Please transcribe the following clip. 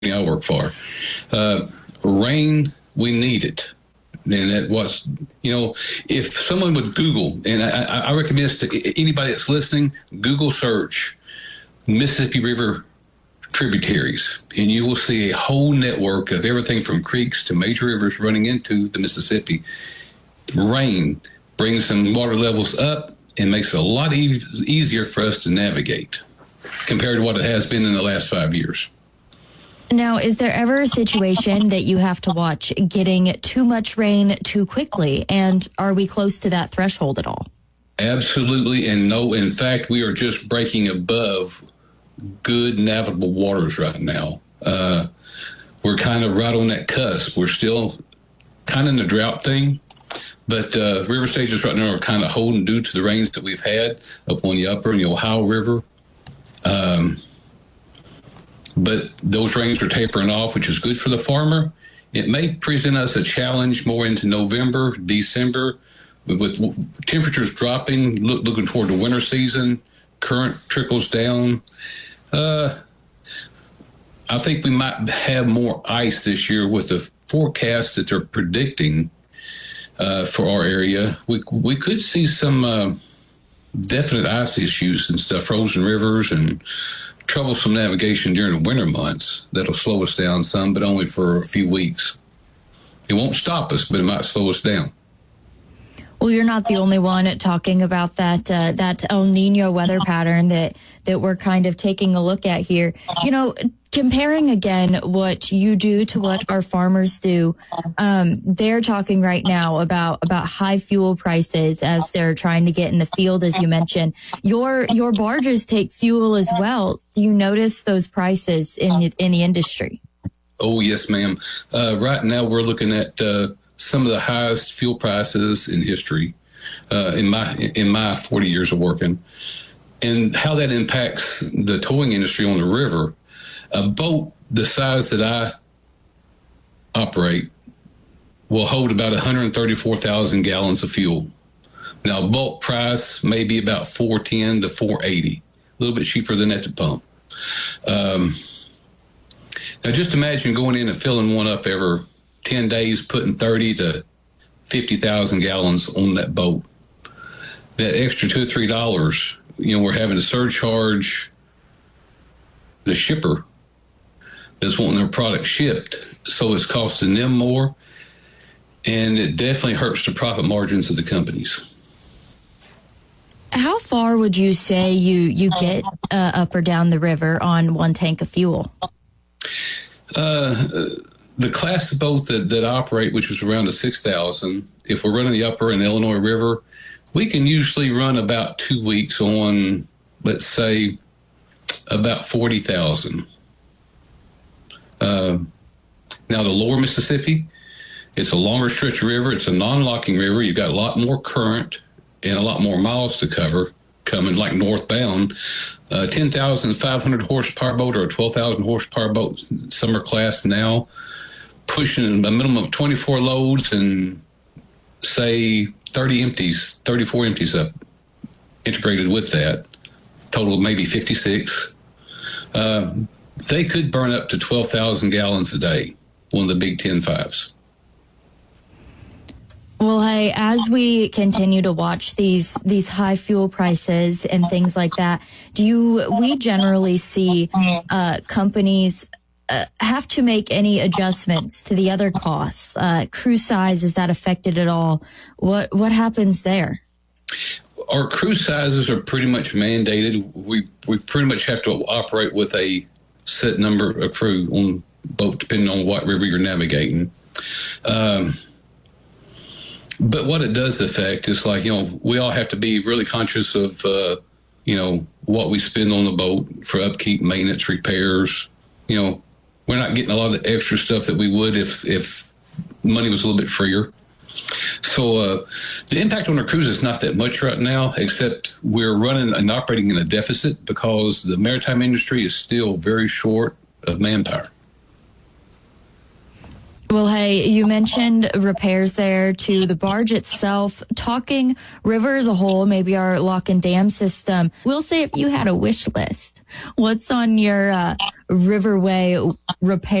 I work for. Rain, we need it. And that was, if someone would Google, and I recommend this to anybody that's listening, Google search Mississippi River tributaries, and you will see a whole network of everything from creeks to major rivers running into the Mississippi. Rain brings some water levels up and makes it a lot easier for us to navigate compared to what it has been in the last 5 years. Now, is there ever a situation that you have to watch getting too much rain too quickly? And are we close to that threshold at all? Absolutely. And no, in fact, we are just breaking above good navigable waters right now. We're kind of right on that cusp. We're still kind of in the drought thing, but river stages right now are kind of holding due to the rains that we've had up on the upper and the Ohio River. But those rains are tapering off, which is good for the farmer. It may present us a challenge more into November, December, with temperatures dropping, looking toward the winter season, current trickles down. I think we might have more ice this year with the forecast that they're predicting for our area. We could see some definite ice issues and stuff, frozen rivers and troublesome navigation during the winter months. That'll slow us down some, but only for a few weeks. It won't stop us, but it might slow us down. Well, you're not the only one talking about that El Nino weather pattern that we're kind of taking a look at here. Comparing again what you do to what our farmers do, they're talking right now about high fuel prices as they're trying to get in the field, as you mentioned. Your barges take fuel as well. Do you notice those prices in the industry? Oh, yes, ma'am. Right now we're looking at some of the highest fuel prices in history in my 40 years of working, and how that impacts the towing industry on the river. A boat the size that I operate will hold about 134,000 gallons of fuel. Now, bulk price may be about $4.10 to $4.80, a little bit cheaper than at the pump. Now, just imagine going in and filling one up every 10 days, putting 30 to 50,000 gallons on that boat. That extra $2 or $3, we're having to surcharge the shipper that's wanting their product shipped, so it's costing them more, and it definitely hurts the profit margins of the companies. How far would you say you get up or down the river on one tank of fuel? The class of boat that operate, which is around the 6,000, if we're running the upper and Illinois River, we can usually run about 2 weeks on, let's say, about 40,000. Now, the lower Mississippi, it's a longer stretch of river. It's a non-locking river. You've got a lot more current and a lot more miles to cover coming like northbound. 10,500 horsepower boat or a 12,000 horsepower boat, summer class now, pushing a minimum of 24 loads and say 34 empties up integrated with that, total maybe 56. They could burn up to 12,000 gallons a day, one of the big 10-5s. Well, hey, as we continue to watch these high fuel prices and things like that, we generally see companies have to make any adjustments to the other costs? Crew size, is that affected at all? What happens there? Our crew sizes are pretty much mandated. We pretty much have to operate with a set number of crew on boat, depending on what river you're navigating. But what it does affect is we all have to be really conscious of, what we spend on the boat for upkeep, maintenance, repairs. We're not getting a lot of the extra stuff that we would if money was a little bit freer. So the impact on our crews is not that much right now, except we're running and operating in a deficit because the maritime industry is still very short of manpower. Well, hey, you mentioned repairs there to the barge itself. Talking river as a whole, maybe our lock and dam system. We'll say if you had a wish list, what's on your riverway repair